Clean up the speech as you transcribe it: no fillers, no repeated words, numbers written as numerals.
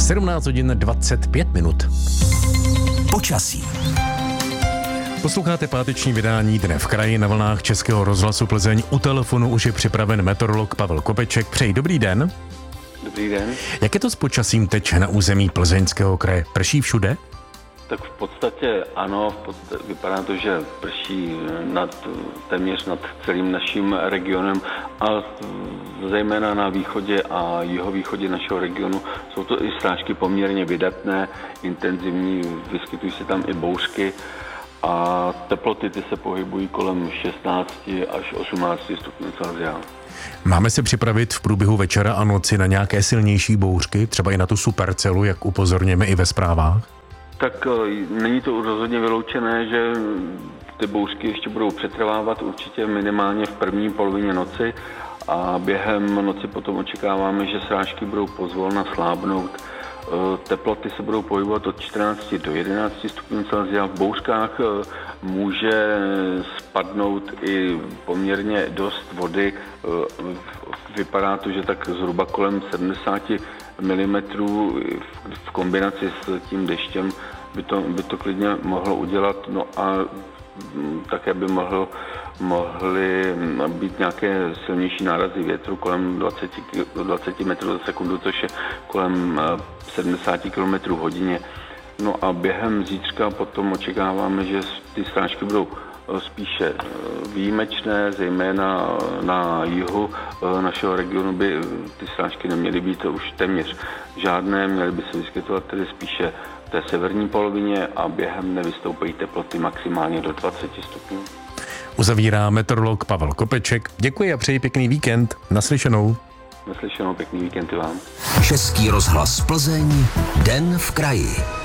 17 hodin 25 minut. Počasí. Posloucháte páteční vydání Dne v kraji na vlnách Českého rozhlasu Plzeň. U telefonu už je připraven meteorolog Pavel Kopeček. Přeji dobrý den. Dobrý den. Jak je to s počasím teď na území Plzeňského kraje? Prší všude? Tak v podstatě ano, vypadá to, že prší téměř nad celým naším regionem a zejména na východě a jihovýchodě našeho regionu jsou to i srážky poměrně vydatné, intenzivní, vyskytují se tam i bouřky a teploty ty se pohybují kolem 16 až 18 stupňů Celsia. Máme se připravit v průběhu večera a noci na nějaké silnější bouřky, třeba i na tu supercelu, jak upozorněme i ve zprávách? Tak není to rozhodně vyloučené, že ty bouřky ještě budou přetrvávat určitě minimálně v první polovině noci a během noci potom očekáváme, že srážky budou pozvolna slábnout. Teploty se budou pohybovat od 14 do 11 stupňů Celsia. V bouřkách může spadnout i poměrně dost vody. Vypadá to, že tak zhruba kolem 70 mm v kombinaci s tím deštěm by to klidně mohlo udělat. No a také by mohly být nějaké silnější nárazy větru kolem 20 metrů za sekundu, což je kolem 70 km hodině. No a během zítřka potom očekáváme, že ty srážky budou spíše výjimečné, zejména na jihu našeho regionu by ty srážky neměly být už téměř žádné, měly by se vyskytovat tedy spíše v té severní polovině a během dne vystoupají teploty maximálně do 20 stupňů. Uzavírá meteorolog Pavel Kopeček. Děkuji a přeji pěkný víkend. Naslyšenou. Naslyšenou, pěkný víkend i vám. Český rozhlas Plzeň, Den v kraji.